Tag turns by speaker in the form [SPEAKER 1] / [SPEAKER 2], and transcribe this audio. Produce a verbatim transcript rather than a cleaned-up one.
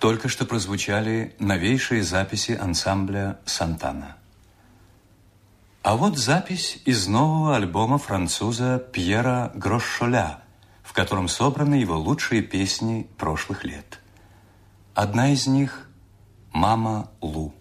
[SPEAKER 1] Только что прозвучали новейшие записи ансамбля «Сантана». А вот запись из нового альбома француза Пьера Грошшоля, в котором собраны его лучшие песни прошлых лет. Одна из них «Мама Лу».